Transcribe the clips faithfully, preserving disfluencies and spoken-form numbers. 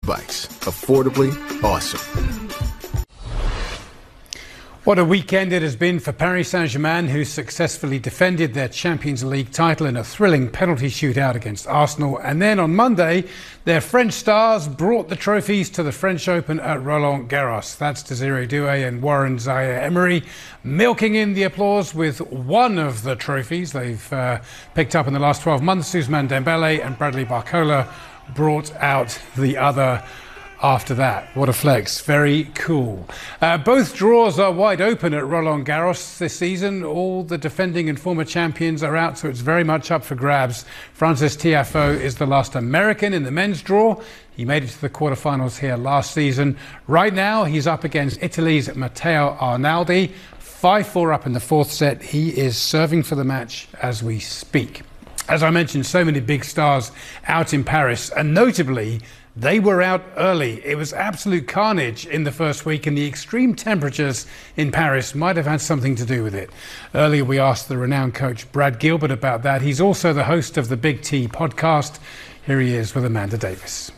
bikes. Affordably awesome. What a weekend it has been for Paris Saint-Germain, who successfully defended their Champions League title in a thrilling penalty shootout against Arsenal. And then on Monday, their French stars brought the trophies to the French Open at Roland Garros. That's Desiree Douay and Warren Zaire-Emery milking in the applause with one of the trophies they've uh, picked up in the last twelve months. Ousmane Dembele and Bradley Barcola brought out the other after that. What a flex. Very cool. Uh, both draws are wide open at Roland Garros this season. All the defending and former champions are out, so it's very much up for grabs. Frances Tiafoe is the last American in the men's draw. He made it to the quarterfinals here last season. Right now, he's up against Italy's Matteo Arnaldi. five four up in the fourth set. He is serving for the match as we speak. As I mentioned, so many big stars out in Paris, and notably, they were out early. It was absolute carnage in the first week, and the extreme temperatures in Paris might have had something to do with it. Earlier, we asked the renowned coach Brad Gilbert about that. He's also the host of the Big T podcast. Here he is with Amanda Davis.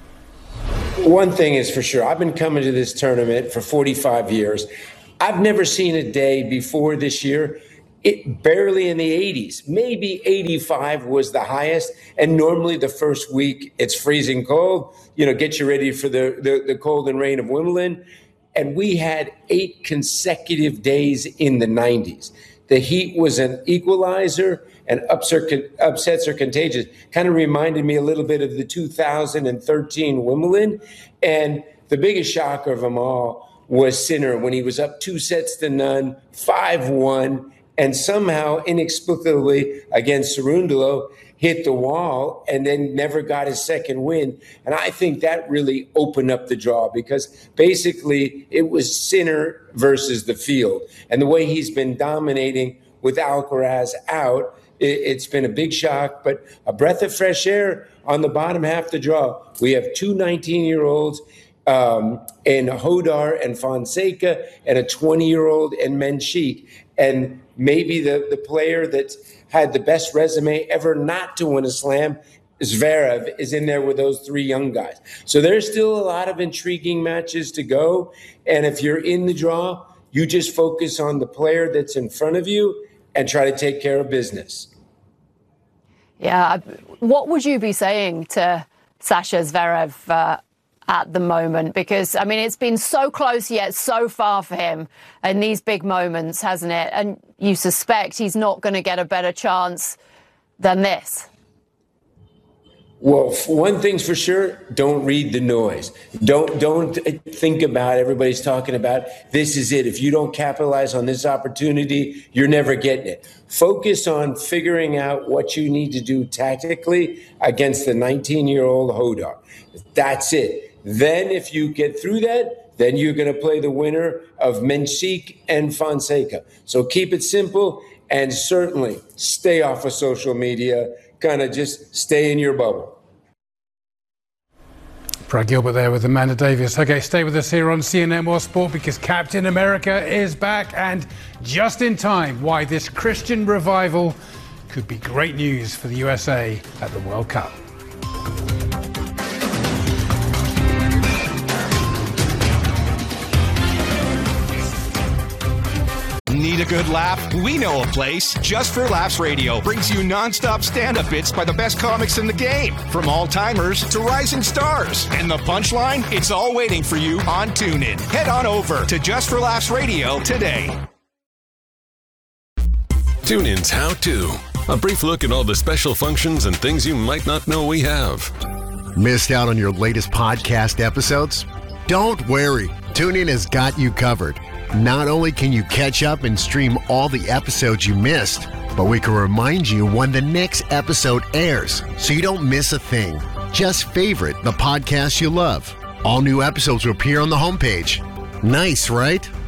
One thing is for sure, I've been coming to this tournament for forty-five years. I've never seen a day before this year It barely in the eighties, maybe eighty-five was the highest. And normally the first week it's freezing cold, you know, get you ready for the, the, the cold and rain of Wimbledon. And we had eight consecutive days in the nineties. The heat was an equalizer, and upsets are contagious. Kind of reminded me a little bit of the two thousand thirteen Wimbledon. And the biggest shocker of them all was Sinner when he was up two sets to none, five one. And somehow, inexplicably, against Cerundolo, hit the wall and then never got his second win. And I think that really opened up the draw, because basically it was Sinner versus the field. And the way he's been dominating with Alcaraz out, it's been a big shock, but a breath of fresh air on the bottom half of the draw. We have two nineteen-year-olds um, in Hodar and Fonseca, and a twenty-year-old in Menchik. And maybe the, the player that's had the best resume ever not to win a slam, Zverev, is in there with those three young guys. So there's still a lot of intriguing matches to go. And if you're in the draw, you just focus on the player that's in front of you and try to take care of business. Yeah. What would you be saying to Sasha Zverev uh, at the moment? Because, I mean, it's been so close yet so far for him in these big moments, hasn't it? And you suspect he's not going to get a better chance than this. Well, one thing's for sure, don't read the noise. Don't don't think about everybody's talking about this is it. If you don't capitalize on this opportunity, you're never getting it. Focus on figuring out what you need to do tactically against the nineteen-year-old Hodar. That's it. Then if you get through that, then you're going to play the winner of Menchik and Fonseca. So keep it simple, and certainly stay off of social media. Kind of just stay in your bubble. Brad Gilbert there with Amanda Davis. Okay, stay with us here on C N N World Sport, because Captain America is back, and just in time, why this Christian revival could be great news for the U S A at the World Cup. Need a good laugh? We know a place. Just for Laughs Radio brings you non-stop stand-up bits by the best comics in the game, from all-timers to rising stars. And the punchline? It's all waiting for you on TuneIn. Head on over to Just for Laughs Radio today. TuneIn's How To. A brief look at all the special functions and things you might not know we have. Missed out on your latest podcast episodes? Don't worry. TuneIn has got you covered. Not only can you catch up and stream all the episodes you missed, but we can remind you when the next episode airs, so you don't miss a thing. Just favorite the podcast you love. All new episodes will appear on the homepage. Nice, right?